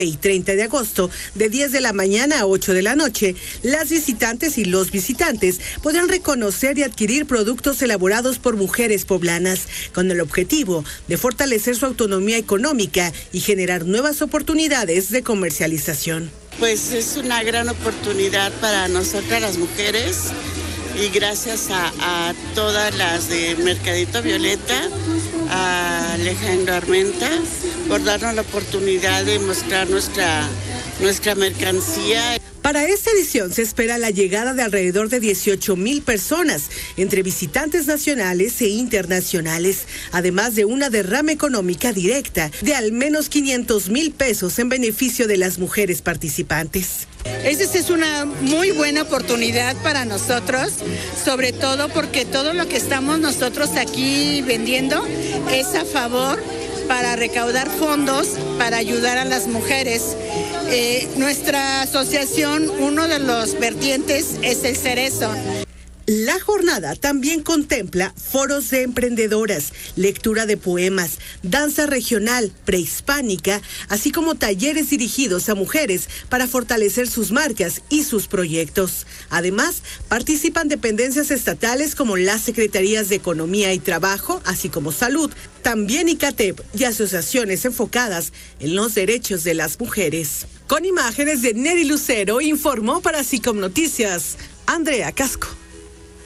y 30 de agosto, de 10 de la mañana a 8 de la noche, las visitantes y los visitantes podrán reconocer y adquirir productos elaborados por mujeres poblanas, con el objetivo de fortalecer su autonomía económica y generar nuevas oportunidades de comercialización. Pues es una gran oportunidad para nosotras las mujeres y gracias a todas las de Mercadito Violeta, a Alejandro Armenta, por darnos la oportunidad de mostrar nuestra mercancía. Para esta edición se espera la llegada de alrededor de 18,000 personas, entre visitantes nacionales e internacionales, además de una derrama económica directa de al menos 500,000 pesos en beneficio de las mujeres participantes. Esta es una muy buena oportunidad para nosotros, sobre todo porque todo lo que estamos nosotros aquí vendiendo es a favor para recaudar fondos para ayudar a las mujeres. Nuestra asociación, uno de los vertientes es el Cerezo. La jornada también contempla foros de emprendedoras, lectura de poemas, danza regional, prehispánica, así como talleres dirigidos a mujeres para fortalecer sus marcas y sus proyectos. Además, participan dependencias estatales como las Secretarías de Economía y Trabajo, así como Salud, también ICATEP y asociaciones enfocadas en los derechos de las mujeres. Con imágenes de Neri Lucero, informó para SICOM Noticias, Andrea Casco.